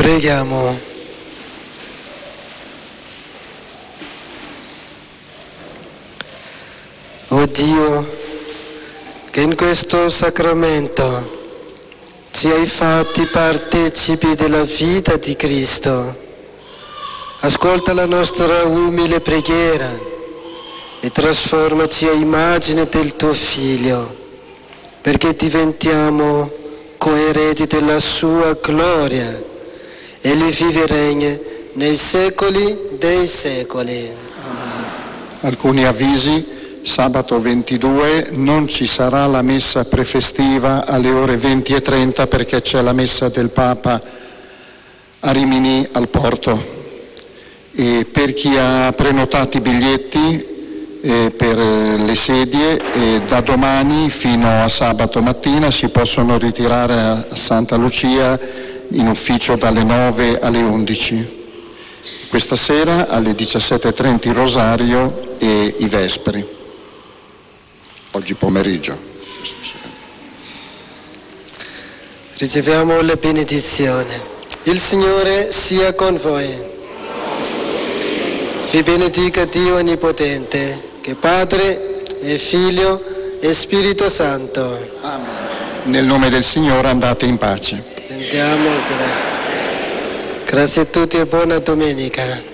Preghiamo. O Dio, che in questo sacramento ci hai fatti partecipi della vita di Cristo, ascolta la nostra umile preghiera e trasformaci a immagine del tuo Figlio, perché diventiamo coeredi della sua gloria. Egli vive e regna nei secoli dei secoli. Alcuni avvisi: sabato 22 non ci sarà la messa prefestiva alle ore 20:30 perché c'è la messa del Papa a Rimini al Porto. E per chi ha prenotato i biglietti per le sedie, da domani fino a sabato mattina si possono ritirare a Santa Lucia in ufficio dalle 9 alle 11. Questa sera alle 17:30 il rosario e i vespri. Oggi pomeriggio. Riceviamo la benedizione. Il Signore sia con voi. Vi benedica Dio Onnipotente, che Padre e Figlio e Spirito Santo. Amen. Nel nome del Signore andate in pace. Andiamo, grazie a tutti e buona domenica.